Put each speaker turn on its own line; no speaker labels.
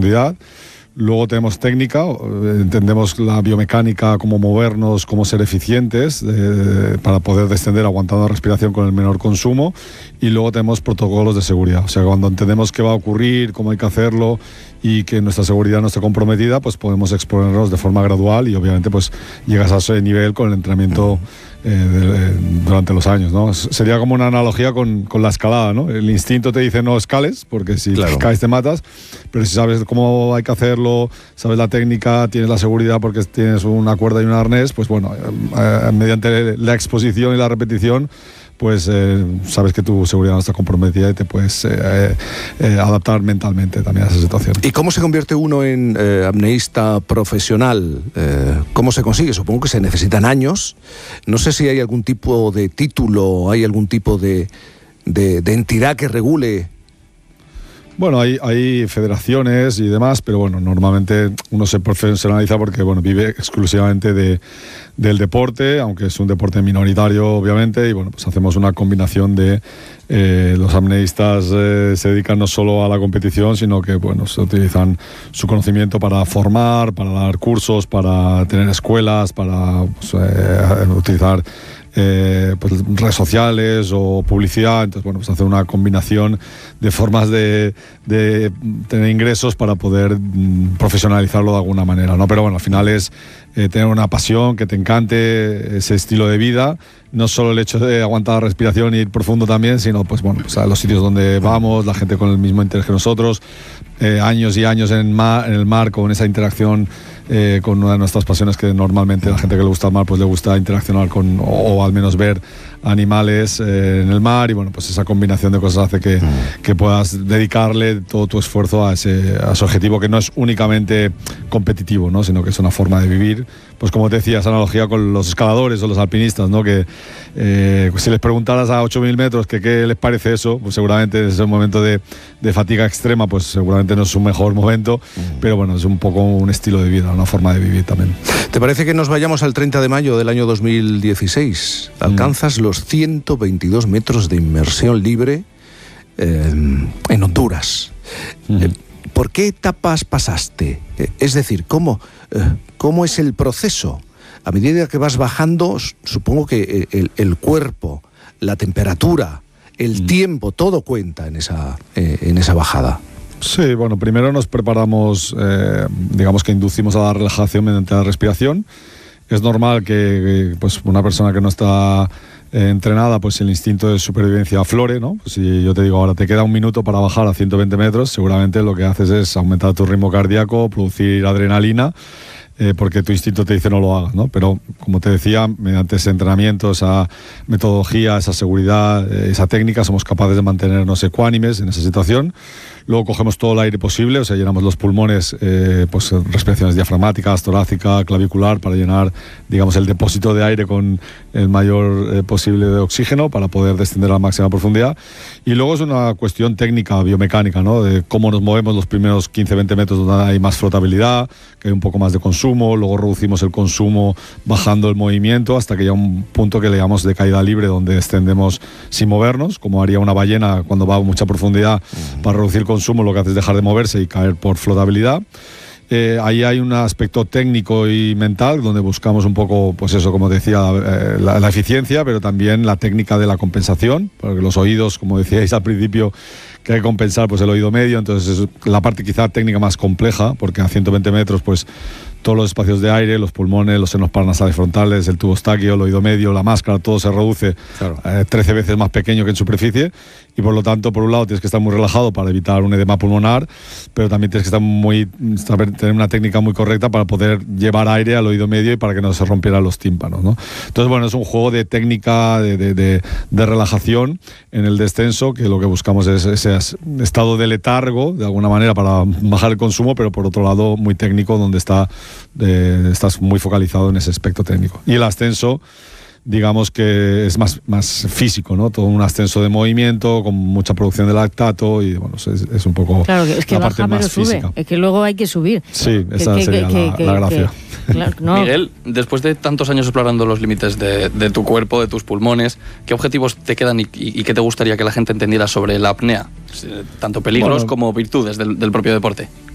profundidad. Luego tenemos técnica, entendemos la biomecánica, cómo movernos, cómo ser eficientes para poder descender aguantando la respiración con el menor consumo. Y luego tenemos protocolos de seguridad. O sea, cuando entendemos qué va a ocurrir, cómo hay que hacerlo y que nuestra seguridad no esté comprometida, pues podemos exponernos de forma gradual y obviamente pues llegas a ese nivel con el entrenamiento durante los años, ¿no? Sería como una analogía con la escalada, ¿no? El instinto te dice no escales, porque si caes te matas, pero si sabes cómo hay que hacerlo, sabes la técnica, tienes la seguridad porque tienes una cuerda y un arnés, pues bueno, mediante la exposición y la repetición, pues sabes que tu seguridad no está comprometida y te puedes adaptar mentalmente también a esa situación.
¿Y cómo se convierte uno en apneísta profesional? ¿Cómo se consigue? Supongo que se necesitan años. No sé si hay algún tipo de título, hay algún tipo de entidad que regule.
Bueno, hay federaciones y demás, pero bueno, normalmente uno se profesionaliza porque bueno, vive exclusivamente del deporte, aunque es un deporte minoritario obviamente, y bueno, pues hacemos una combinación de los apneístas se dedican no solo a la competición, sino que bueno, se utilizan su conocimiento para formar, para dar cursos, para tener escuelas, para pues, utilizar pues redes sociales o publicidad. Entonces bueno, pues hacer una combinación de formas de tener ingresos para poder profesionalizarlo de alguna manera, ¿no? Pero bueno, al final es tener una pasión, que te encante ese estilo de vida, no solo el hecho de aguantar la respiración y ir profundo también, sino pues bueno, pues a los sitios donde vamos, la gente con el mismo interés que nosotros, años y años en el mar con esa interacción con una de nuestras pasiones, que normalmente la gente que le gusta el mar pues le gusta interaccionar con, o al menos ver animales en el mar, y bueno, pues esa combinación de cosas hace que puedas dedicarle todo tu esfuerzo a ese objetivo, que no es únicamente competitivo, ¿no? Sino que es una forma de vivir, pues como te decía, esa analogía con los escaladores o los alpinistas, ¿no? Que pues si les preguntaras a 8.000 metros que qué les parece eso, pues seguramente es un momento de fatiga extrema, pues seguramente no es su mejor momento, pero bueno, es un poco un estilo de vida, una forma de vivir también.
¿Te parece que nos vayamos al 30 de mayo del año 2016? Alcanzas los 122 metros de inmersión libre en Honduras. ¿Por qué etapas pasaste? Es decir, ¿cómo es el proceso? A medida que vas bajando, supongo que el cuerpo, la temperatura, el tiempo, todo cuenta en esa bajada.
Sí, bueno, primero nos preparamos, digamos que inducimos a la relajación mediante la respiración. Es normal que pues una persona que no está entrenada, pues el instinto de supervivencia aflore, ¿no? Pues si yo te digo ahora te queda un minuto para bajar a 120 metros, seguramente lo que haces es aumentar tu ritmo cardíaco, producir adrenalina, porque tu instinto te dice no lo hagas, ¿no? Pero como te decía, mediante ese entrenamiento, esa metodología, esa seguridad, esa técnica, somos capaces de mantenernos ecuánimes en esa situación. Luego cogemos todo el aire posible, o sea, llenamos los pulmones, pues respiraciones diafragmáticas, torácica, clavicular, para llenar, digamos, el depósito de aire con el mayor posible de oxígeno para poder descender a la máxima profundidad. Y luego es una cuestión técnica, biomecánica, ¿no? De cómo nos movemos los primeros 15-20 metros donde hay más flotabilidad, que hay un poco más de consumo, luego reducimos el consumo bajando el movimiento hasta que llega un punto que le llamamos de caída libre, donde descendemos sin movernos, como haría una ballena cuando va a mucha profundidad. Para reducir el consumo lo que hace es dejar de moverse y caer por flotabilidad. Ahí hay un aspecto técnico y mental donde buscamos un poco, pues eso, como decía, la eficiencia, pero también la técnica de la compensación, porque los oídos, como decíais al principio, que hay que compensar pues el oído medio, entonces es la parte quizá técnica más compleja, porque a 120 metros pues todos los espacios de aire, los pulmones, los senos paranasales frontales, el tubo eustaquio, el oído medio, la máscara, todo se reduce 13 veces más pequeño que en superficie, y por lo tanto, por un lado tienes que estar muy relajado para evitar un edema pulmonar, pero también tienes que tener una técnica muy correcta para poder llevar aire al oído medio y para que no se rompieran los tímpanos, ¿no? Entonces, bueno, es un juego de técnica, de relajación en el descenso, que lo que buscamos es ese estado de letargo, de alguna manera, para bajar el consumo, pero por otro lado muy técnico, donde estás muy focalizado en ese aspecto técnico. Y el ascenso, digamos que es más físico, ¿no? Todo un ascenso de movimiento con mucha producción de lactato y bueno, es un poco
claro, es que
la
baja,
parte más
pero
física.
Sube. Es que luego hay que subir.
Sí, esa sería la gracia.
Claro, no. Miguel, después de tantos años explorando los límites de tu cuerpo, de tus pulmones, ¿qué objetivos te quedan y qué te gustaría que la gente entendiera sobre la apnea? Tanto peligros como virtudes del propio deporte.